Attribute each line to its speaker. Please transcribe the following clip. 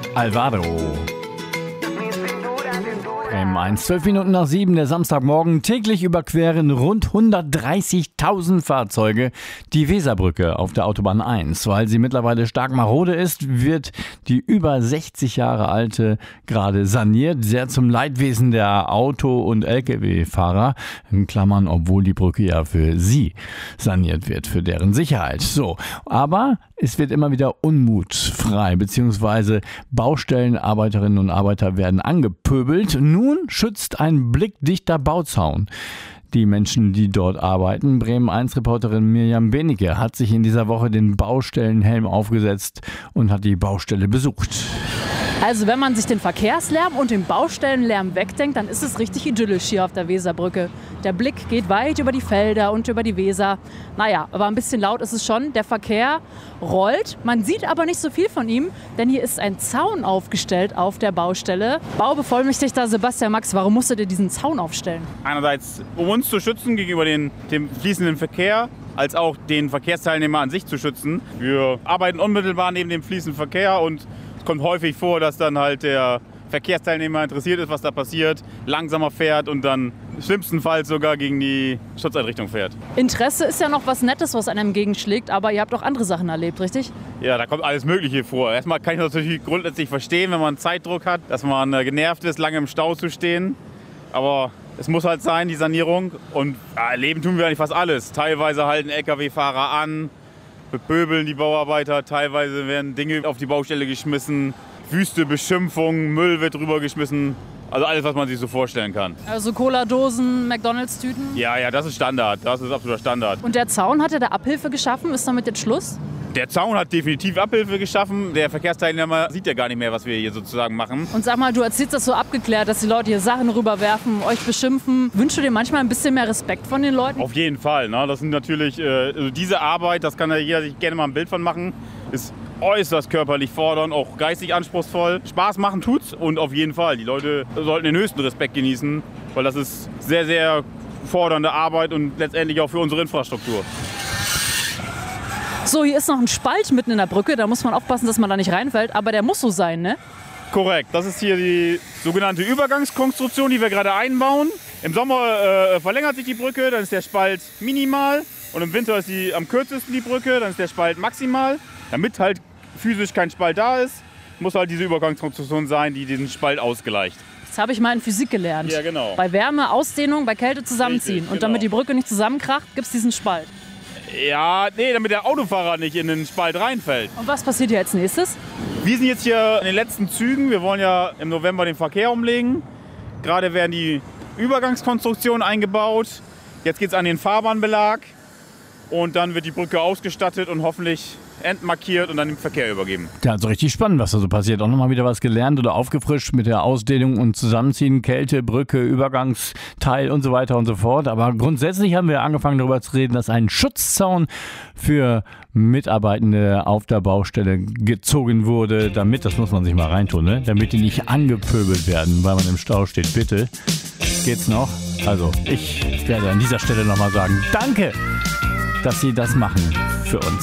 Speaker 1: Alvaro. Bremen 1, 12 Minuten nach 7, der Samstagmorgen. Täglich überqueren rund 130.000 Fahrzeuge die Weserbrücke auf der Autobahn 1. Weil sie mittlerweile stark marode ist, wird die über 60 Jahre alte gerade saniert. Sehr zum Leidwesen der Auto- und Lkw-Fahrer. In Klammern, obwohl die Brücke ja für sie saniert wird, für deren Sicherheit. So, aber es wird immer wieder unmutfrei, beziehungsweise Baustellenarbeiterinnen und Arbeiter werden angepöbelt. Nun schützt ein blickdichter Bauzaun die Menschen, die dort arbeiten. Bremen 1-Reporterin Mirjam Benecke hat sich in dieser Woche den Baustellenhelm aufgesetzt und hat die Baustelle besucht.
Speaker 2: Also wenn man sich den Verkehrslärm und den Baustellenlärm wegdenkt, dann ist es richtig idyllisch hier auf der Weserbrücke. Der Blick geht weit über die Felder und über die Weser. Naja, aber ein bisschen laut ist es schon. Der Verkehr rollt. Man sieht aber nicht so viel von ihm, denn hier ist ein Zaun aufgestellt auf der Baustelle. Baubevollmächtigter Sebastian Max, warum musstet ihr diesen Zaun aufstellen?
Speaker 3: Einerseits, um uns zu schützen gegenüber dem fließenden Verkehr, als auch den Verkehrsteilnehmer an sich zu schützen. Wir arbeiten unmittelbar neben dem fließenden Verkehr und es kommt häufig vor, dass dann halt der Verkehrsteilnehmer interessiert ist, was da passiert, langsamer fährt und dann schlimmstenfalls sogar gegen die Schutzeinrichtung fährt.
Speaker 2: Interesse ist ja noch was Nettes, was einem entgegenschlägt, aber ihr habt auch andere Sachen erlebt, richtig?
Speaker 3: Ja, da kommt alles Mögliche vor. Erstmal kann ich das natürlich grundsätzlich verstehen, wenn man Zeitdruck hat, dass man genervt ist, lange im Stau zu stehen. Aber es muss halt sein, die Sanierung. Und erleben tun wir eigentlich fast alles. Teilweise halten Lkw-Fahrer an, bepöbeln die Bauarbeiter, teilweise werden Dinge auf die Baustelle geschmissen, wüste Beschimpfungen, Müll wird rübergeschmissen. Also alles, was man sich so vorstellen kann.
Speaker 2: Also Cola-Dosen, McDonalds-Tüten?
Speaker 3: Ja, das ist Standard. Das ist absoluter Standard.
Speaker 2: Und der Zaun, hat er da Abhilfe geschaffen? Ist damit jetzt Schluss?
Speaker 3: Der Zaun hat definitiv Abhilfe geschaffen. Der Verkehrsteilnehmer sieht ja gar nicht mehr, was wir hier sozusagen machen.
Speaker 2: Und sag mal, du erzählst das so abgeklärt, dass die Leute hier Sachen rüberwerfen, euch beschimpfen. Wünschst du dir manchmal ein bisschen mehr Respekt von den Leuten?
Speaker 3: Auf jeden Fall. Ne? Das sind natürlich, also diese Arbeit, das kann ja jeder sich gerne mal ein Bild von machen, ist äußerst körperlich fordernd, auch geistig anspruchsvoll. Spaß machen tut's und auf jeden Fall. Die Leute sollten den höchsten Respekt genießen, weil das ist sehr, sehr fordernde Arbeit und letztendlich auch für unsere Infrastruktur.
Speaker 2: So, hier ist noch ein Spalt mitten in der Brücke, da muss man aufpassen, dass man da nicht reinfällt, aber der muss so sein, ne?
Speaker 3: Korrekt, das ist hier die sogenannte Übergangskonstruktion, die wir gerade einbauen. Im Sommer verlängert sich die Brücke, dann ist der Spalt minimal und im Winter ist sie am kürzesten die Brücke, dann ist der Spalt maximal. Damit halt physisch kein Spalt da ist, muss halt diese Übergangskonstruktion sein, die diesen Spalt ausgleicht.
Speaker 2: Das habe ich mal in Physik gelernt.
Speaker 3: Ja, genau.
Speaker 2: Bei Wärme, Ausdehnung, bei Kälte zusammenziehen.
Speaker 3: Richtig,
Speaker 2: und damit die Brücke nicht zusammenkracht, gibt es diesen Spalt.
Speaker 3: Ja, nee, damit der Autofahrer nicht in den Spalt reinfällt.
Speaker 2: Und was passiert hier als nächstes?
Speaker 3: Wir sind jetzt hier in den letzten Zügen. Wir wollen ja im November den Verkehr umlegen. Gerade werden die Übergangskonstruktionen eingebaut. Jetzt geht es an den Fahrbahnbelag. Und dann wird die Brücke ausgestattet und hoffentlich entmarkiert und dann dem Verkehr übergeben.
Speaker 1: Ja, also richtig spannend, was da so passiert. Auch nochmal wieder was gelernt oder aufgefrischt mit der Ausdehnung und Zusammenziehen, Kälte, Brücke, Übergangsteil und so weiter und so fort. Aber grundsätzlich haben wir angefangen darüber zu reden, dass ein Schutzzaun für Mitarbeitende auf der Baustelle gezogen wurde, damit, das muss man sich mal reintun, ne? Damit die nicht angepöbelt werden, weil man im Stau steht. Bitte, geht's noch? Also ich werde an dieser Stelle nochmal sagen, danke, dass Sie das machen für uns.